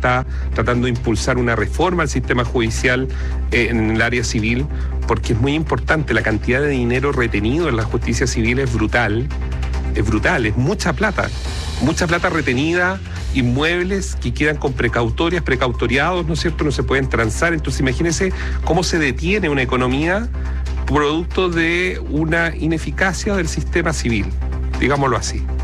está tratando de impulsar una reforma al sistema judicial en el área civil, porque es muy importante. La cantidad de dinero retenido en la justicia civil es brutal, es mucha plata retenida, inmuebles que quedan con precautoriados, ¿no es cierto?, no se pueden transar. Entonces imagínense cómo se detiene una economía producto de una ineficacia del sistema civil, digámoslo así.